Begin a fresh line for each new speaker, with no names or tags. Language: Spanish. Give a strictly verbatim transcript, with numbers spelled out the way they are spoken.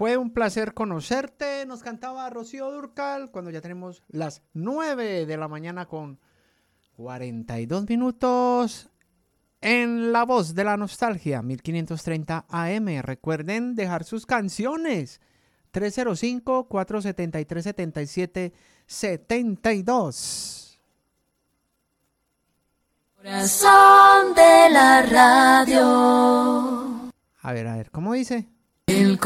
Fue un placer conocerte, nos cantaba Rocío Dúrcal, cuando ya tenemos las nueve de la mañana con cuarenta y dos minutos en La Voz de la Nostalgia, mil quinientos treinta A M. Recuerden dejar sus canciones, tres cero cinco, cuatro siete tres, siete siete siete dos.
Corazón de la radio.
A ver, a ver, ¿cómo dice?
El